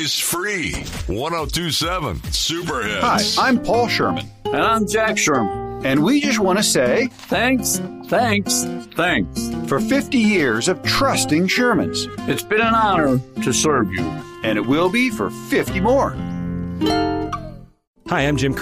always free. 102.7 Super Hits. Hi, I'm Paul Sherman. And I'm Jack Sherman. And we just want to say thanks for 50 years of trusting Shermans. It's been an honor to serve you. And it will be for 50 more. Hi, I'm Jim